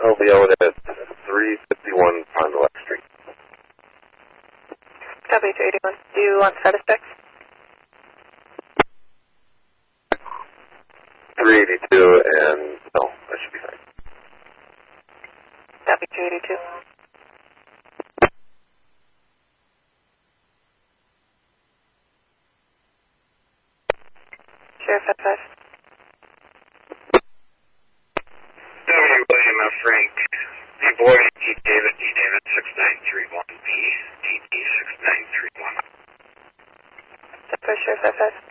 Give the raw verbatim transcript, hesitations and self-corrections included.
I'll be out at three fifty-one Pond Lake Street. Copy two eighty-one. Do you want status checks? three eighty-two, and no, that should be fine. Copy two eighty-two. Sheriff F five. W. William F. Frank. D. Boyd, D. David, D. David, six nine three one B, D. D. six nine three one. That's for Sheriff F five.